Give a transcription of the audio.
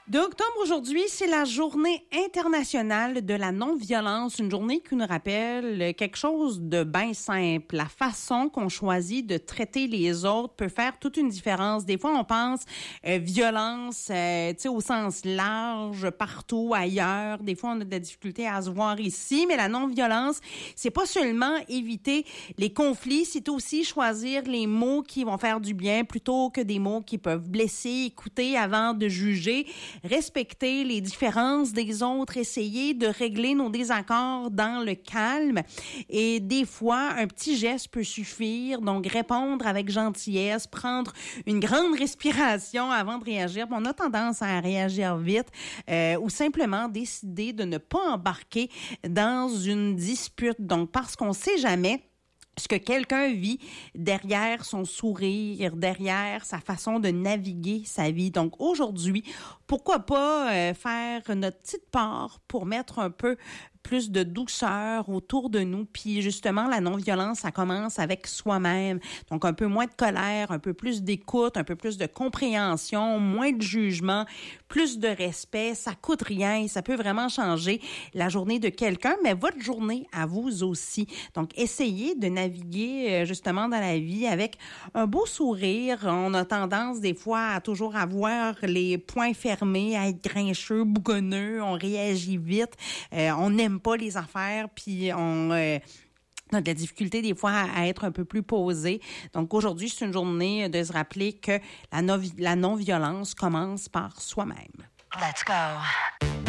2 octobre aujourd'hui, c'est la journée internationale de la non-violence, une journée qui nous rappelle quelque chose de bien simple. La façon qu'on choisit de traiter les autres peut faire toute une différence. Des fois, on pense violence, tu sais, au sens large, partout, ailleurs. Des fois, on a de la difficulté à se voir ici, mais la non-violence, c'est pas seulement éviter les conflits, c'est aussi choisir les mots qui vont faire du bien plutôt que des mots qui peuvent blesser, écouter avant de juger. Respecter les différences des autres, essayer de régler nos désaccords dans le calme. Et des fois, un petit geste peut suffire. Donc, répondre avec gentillesse, prendre une grande respiration avant de réagir. On a tendance à réagir vite ou simplement décider de ne pas embarquer dans une dispute. Donc, parce qu'on sait jamais ce que quelqu'un vit derrière son sourire, derrière sa façon de naviguer sa vie. Donc aujourd'hui, pourquoi pas faire notre petite part pour mettre un peu plus de douceur autour de nous. Puis justement, la non-violence, ça commence avec soi-même. Donc un peu moins de colère, un peu plus d'écoute, un peu plus de compréhension, moins de jugement, plus de respect. Ça coûte rien et ça peut vraiment changer la journée de quelqu'un, mais votre journée à vous aussi. Donc essayez de naviguer justement dans la vie avec un beau sourire. On a tendance des fois à toujours avoir les poings fermés, à être grincheux, bougonneux, on réagit vite, on n'aime pas les affaires, puis on a de la difficulté des fois à être un peu plus posé. Donc aujourd'hui, c'est une journée de se rappeler que la non-violence commence par soi-même. Let's go.